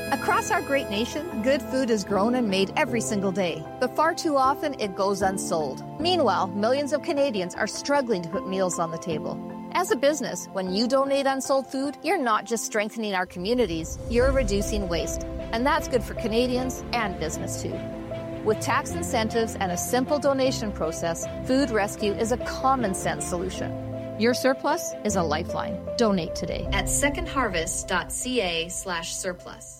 Across our great nation, good food is grown and made every single day, but far too often it goes unsold. Meanwhile, millions of Canadians are struggling to put meals on the table. As a business, when you donate unsold food, you're not just strengthening our communities, you're reducing waste. And that's good for Canadians and business too. With tax incentives and a simple donation process, Food Rescue is a common sense solution. Your surplus is a lifeline. Donate today at secondharvest.ca/surplus.